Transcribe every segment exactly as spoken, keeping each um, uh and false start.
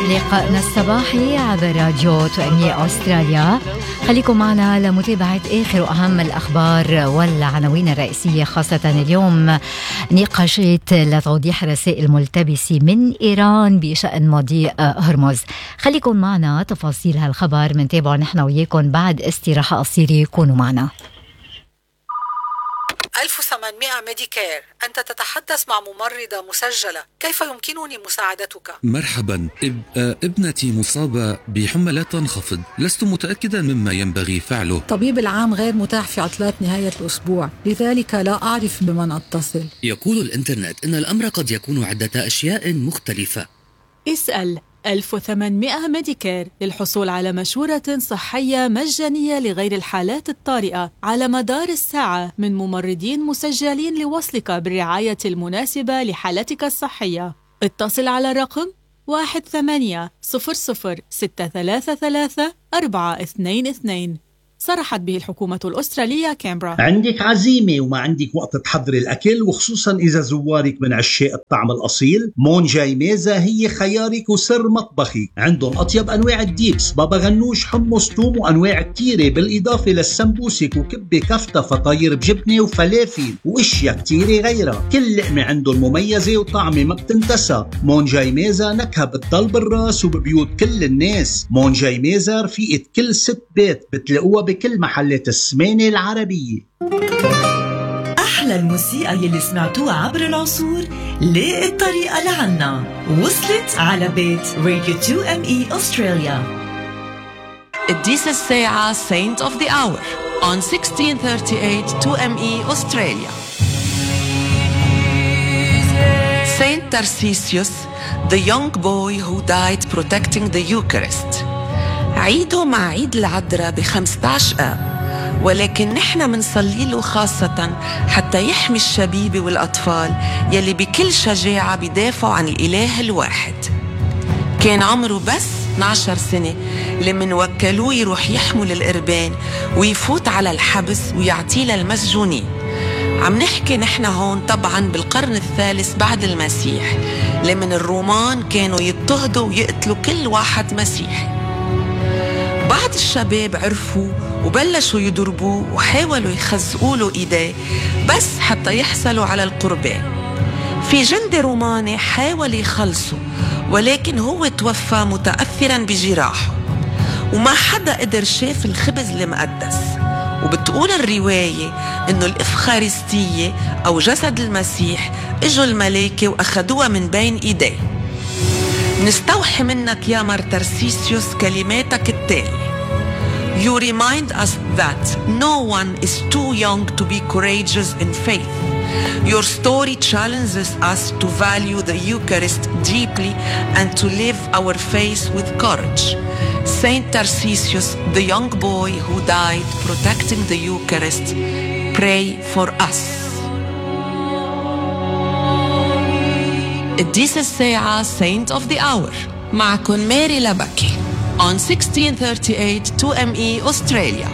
لقاءنا الصباحي عبر راديو تؤمية أستراليا. خليكم معنا لمتابعة آخر وأهم الأخبار والعناوين الرئيسية، خاصة اليوم نقاشات لتوضيح رسائل ملتبسة من إيران بشأن مضيق هرمز. خليكم معنا تفاصيل هالخبر منتابعه نحن وياكم بعد استراحة قصيرة. كونوا معنا. ألف وثمانمائة ميديكير، أنت تتحدث مع ممرضة مسجلة، كيف يمكنني مساعدتك؟ مرحبا، إب... ابنتي مصابة بحمى لا تنخفض، لست متأكدا مما ينبغي فعله. طبيب العام غير متاح في عطلات نهاية الأسبوع، لذلك لا أعرف بمن أتصل. يقول الإنترنت إن الأمر قد يكون عدة أشياء مختلفة. اسأل ألف وثمانمائة ميديكير للحصول على مشورة صحية مجانية لغير الحالات الطارئة على مدار الساعة من ممرضين مسجلين لوصلك بالرعاية المناسبة لحالتك الصحية. اتصل على رقم واحد ثمانية صفر صفر ستة ثلاثة ثلاثة أربعة اثنين اثنين. صرحت به الحكومة الأسترالية كامبرا. عندك عزيمة وما عندك وقت تحضري الأكل، وخصوصا إذا زوارك من عشاق الطعم الأصيل، مونجاي ميزة هي خيارك وسر مطبخي. عندهم أطيب أنواع الديبس، بابا غنوش، حمص، توم، وأنواع كتيرة، بالإضافة للسمبوسك وكبة كفتة، فطاير بجبنة وفلافل وإشياء كتيرة غيرها. كل لقمة عندهم مميزة وطعمة ما بتنتسى. مونجاي ميزة نكهة بتضل بالراس وببيوت كل الناس. مونجاي ميزة رفيقة كل ست بيت، بتلاقوها بكل محلات السمانة العربية. أحلى الموسيقى يلي سمعتوها عبر العصور لقت الطريقة لعنا، وصلت على بيت راديو تو ام اي أستراليا. قديس الساعة Saint of the Hour on sixteen thirty-eight تو ام اي أستراليا. Saint Tarcisius, the young boy who died protecting the Eucharist. عيده مع عيد العذراء بخمسة عشر آب، ولكن نحن منصلي له خاصة حتى يحمي الشبيبة والأطفال يلي بكل شجاعة بيدافعوا عن الإله الواحد. كان عمره بس اثني عشر سنة لمن وكلوه يروح يحمل القربان ويفوت على الحبس ويعطيه للمسجونين. عم نحكي نحن هون طبعا بالقرن الثالث بعد المسيح، لمن الرومان كانوا يضطهدوا ويقتلوا كل واحد مسيحي. بعض الشباب عرفوا وبلشوا يضربوه وحاولوا يخزقوا له ايديه بس حتى يحصلوا على القربان. في جندي روماني حاول يخلصه، ولكن هو توفى متأثرا بجراحه، وما حدا قدر شاف الخبز المقدس. وبتقول الرواية انه الإفخارستية او جسد المسيح اجوا الملائكة واخدوها من بين ايديه. نستوحي منك يا مار ترسيسيوس كلماتك التالية: You remind us that no one is too young to be courageous in faith. Your story challenges us to value the Eucharist deeply and to live our faith with courage. Saint Tarcisius, the young boy who died protecting the Eucharist, pray for us. قديس الساعة Saint of the Hour معكم ماري لبكي on sixteen thirty-eight تو ام اي أستراليا.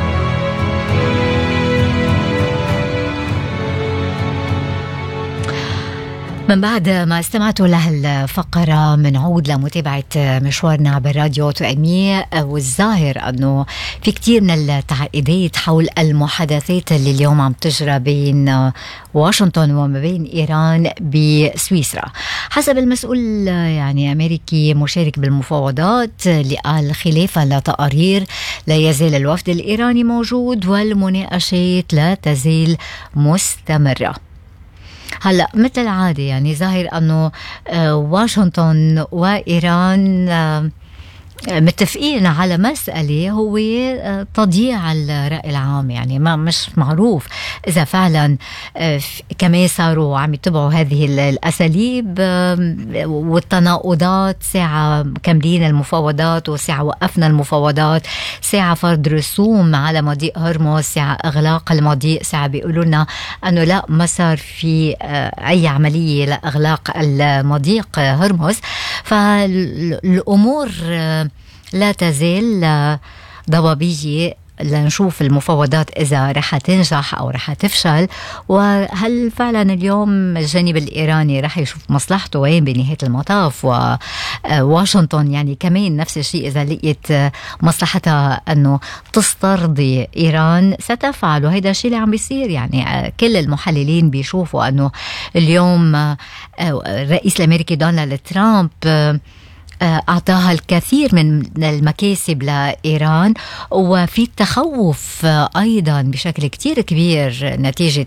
من بعد ما استمعتوا لهالفقرة منعود لمتابعة مشوارنا عبر راديو تو ام اي. والظاهر أنه في كتير من التعقيدات حول المحادثات اللي اليوم عم تجرى بين واشنطن وما بين إيران بسويسرا. حسب المسؤول يعني أمريكي مشارك بالمفاوضات اللي قال خلافا لتقارير لا يزال الوفد الإيراني موجود والمناقشات لا تزال مستمرة. هلأ مثل العادة يعني ظاهر أنه واشنطن وإيران متفقين على مسألة هو تضييع الرأي العام. يعني ما مش معروف إذا فعلا كمان صاروا عم يتبعوا هذه الأساليب والتناقضات. ساعة كاملين المفاوضات وساعة وقفنا المفاوضات، ساعة فرض رسوم على مضيق هرمز، ساعة إغلاق المضيق، ساعة بيقولوا لنا أنه لا ما صار في أي عملية لإغلاق المضيق هرمز. فالأمور لا تزال ضبابية لنشوف المفاوضات إذا رح تنجح أو رح تفشل، وهل فعلا اليوم الجانب الإيراني رح يشوف مصلحته وين بنهاية المطاف، وواشنطن يعني كمان نفس الشيء إذا لقيت مصلحتها أنه تسترضي إيران ستفعل. وهذا الشيء اللي عم بيصير، يعني كل المحللين بيشوفوا أنه اليوم الرئيس الأمريكي دونالد ترامب أعطاها الكثير من المكاسب لإيران، وفي تخوف أيضا بشكل كتير كبير نتيجة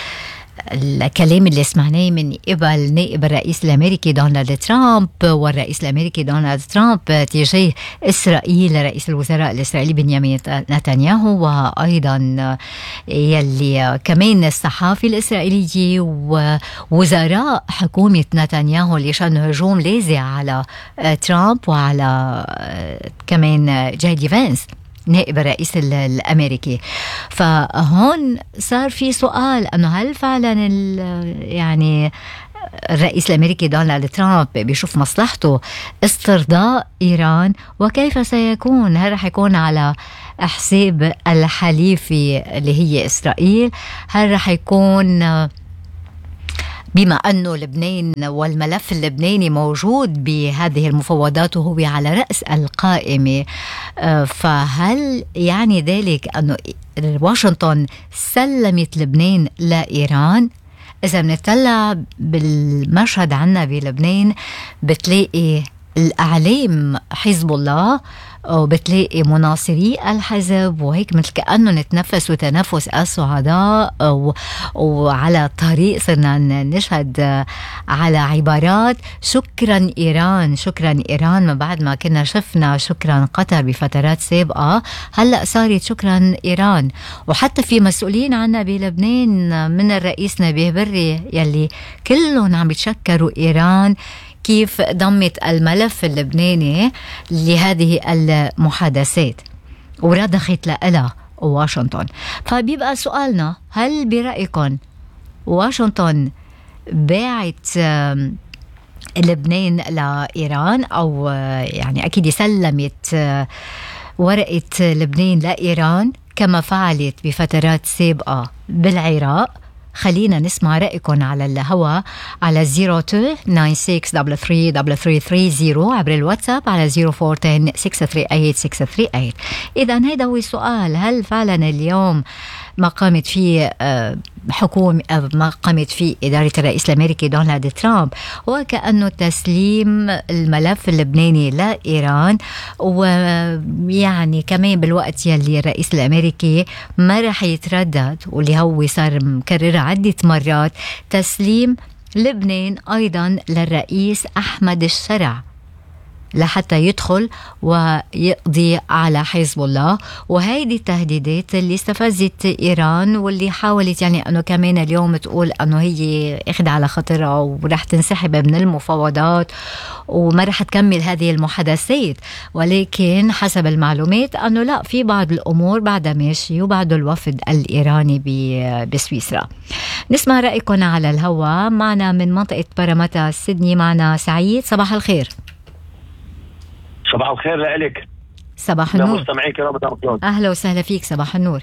الكلام اللي سمعناه من قبل نائب الرئيس الأمريكي دونالد ترامب والرئيس الأمريكي دونالد ترامب تجاه إسرائيل، رئيس الوزراء الإسرائيلي بنيامين نتنياهو، وأيضا يلي كمان الصحافي الإسرائيلي ووزراء حكومة نتنياهو اللي شن هجوم لاذع على ترامب وعلى كمان جايدي فانس نائب الرئيس الأمريكي. فهون صار في سؤال أنه هل فعلا يعني الرئيس الأمريكي دونالد ترامب بيشوف مصلحته استرضاء إيران، وكيف سيكون؟ هل رح يكون على حساب الحليفة اللي هي إسرائيل؟ هل رح يكون بما أنه لبنان والملف اللبناني موجود بهذه المفاوضات وهو على رأس القائمة، فهل يعني ذلك أنه واشنطن سلمت لبنان لإيران؟ إذا بنطلع بالمشهد عنا بلبنان بتلاقي الأعلام حزب الله وبتلاقي مناصري الحزب، وهيك مثل كأنه نتنفس وتنفس السعداء، وعلى طريق صرنا نشهد على عبارات شكرا إيران شكرا إيران، ما بعد ما كنا شفنا شكرا قطر بفترات سابقة، هلأ صارت شكرا إيران. وحتى في مسؤولين عنا بلبنان من الرئيس نبيه بري يلي كلهم عم بيتشكروا إيران كيف ضمت الملف اللبناني لهذه المحادثات ورضخت لها واشنطن. فبيبقى سؤالنا، هل برأيكم واشنطن باعت لبنان لإيران، أو يعني أكيد سلمت ورقة لبنان لإيران كما فعلت بفترات سابقة بالعراق؟ خلينا نسمع رأيكم على الهواء على صفر اثنين تسعة ستة ثلاثة ثلاثة ثلاثة ثلاثة ثلاثين عبر الواتساب على صفر أربعة عشرة ستة ثلاثة ثمانية ستة ثلاثة ثمانية. إذا هذا هو السؤال، هل فعلا اليوم ما قامت فيه حكومة ما قامت فيه إدارة الرئيس الأمريكي دونالد ترامب وكأنه تسليم الملف اللبناني لإيران، ويعني كمان بالوقت يلي الرئيس الأمريكي ما رح يتردد واللي هو صار مكرر عدة مرات تسليم لبنان أيضا للرئيس أحمد الشرع لحتى يدخل ويقضي على حزب الله. وهيدي التهديدات اللي استفزت إيران، واللي حاولت يعني أنه كمان اليوم تقول أنه هي اخذ على خطرها ورح تنسحب من المفاوضات وما رح تكمل هذه المحادثات، ولكن حسب المعلومات أنه لا، في بعض الأمور بعدها ماشي وبعد الوفد الإيراني بسويسرا. نسمع رأيكم على الهواء. معنا من منطقة باراماتا سيدني معنا سعيد، صباح الخير. صباح الخير لك. صباح النور. مستمعيك يا مدام كلوب. أهلا وسهلا فيك، صباح النور.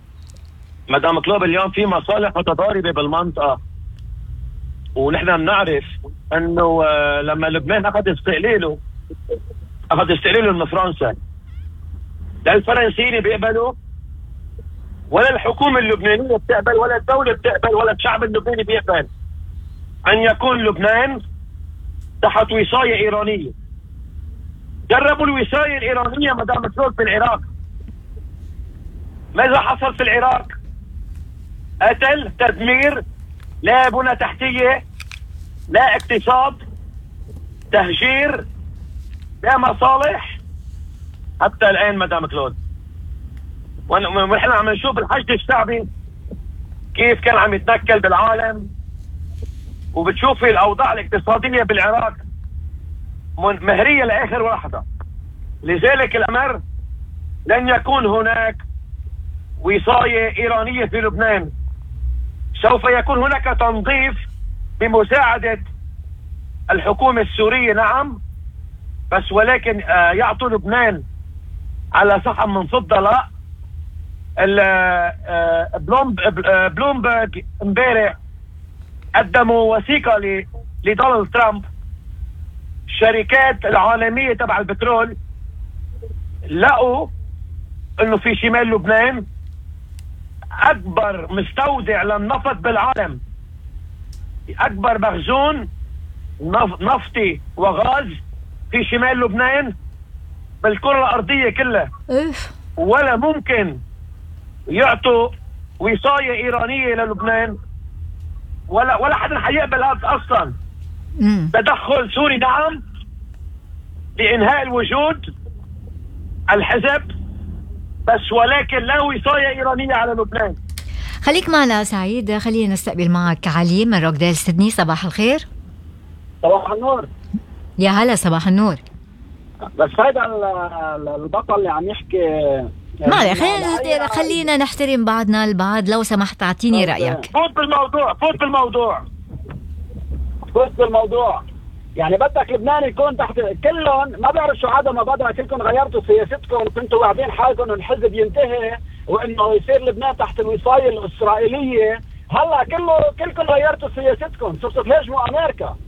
مدام كلوب، اليوم في مصالح متضاربة بالمنطقة، ونحن بنعرف أنه لما لبنان أخذ استقلاله أخذ استقلاله من فرنسا، لا الفرنسيين بيقبلوا ولا الحكومة اللبنانية بتقبل ولا الدولة بتقبل ولا الشعب اللبناني بيقبل أن يكون لبنان تحت وصاية إيرانية. جربوا الوصاية الإيرانية مدام كلوب في العراق. ماذا حصل في العراق؟ قتل، تدمير، لا بنى تحتية، لا اقتصاد، تهجير، لا مصالح حتى الآن مدام كلود. ونحن عم نشوف الحشد الشعبي كيف كان عم يتنكل بالعالم، وبتشوفي الأوضاع الاقتصادية بالعراق مهرية لآخر لحظة. لذلك الأمر لن يكون هناك وصاية إيرانية في لبنان، سوف يكون هناك تنظيف بمساعدة الحكومة السورية، نعم، بس ولكن آه يعطوا لبنان على صحن من فضة لا، بلومبرج امبارح قدموا وثيقة لدونالد ترامب. الشركات العالمية تبع البترول لقوا انه في شمال لبنان اكبر مستودع للنفط بالعالم، اكبر مخزون نفطي وغاز في شمال لبنان بالكرة الارضية كلها. ولا ممكن يعطوا وصاية ايرانية للبنان، ولا ولا حدا حيقبل هذا اصلا. مم. تدخل سوري نعم لإنهاء الوجود الحزب، بس ولكن لا وصاية إيرانية على لبنان. خليك معنا سعيد، خلينا نستقبل معك علي من روكديل سيدني. صباح الخير. صباح النور. يا هلا صباح النور. بس هذا البطل اللي عم يحكي ما عليه، خلينا خلينا نحترم بعضنا البعض. لو سمحت اعطيني رأيك. فوت بالموضوع فوت بالموضوع فوت بالموضوع يعني بدك لبنان يكون تحت كلهم، ما بعرف شو عدم ما بدأ، كلكم غيرتوا سياستكم وكنتوا واعدين حالكم انه الحزب ينتهي وانه يصير لبنان تحت الوصاية الاسرائيلية. هلا كله كلكم غيرتوا سياستكم، صرتوا تهاجموا امريكا.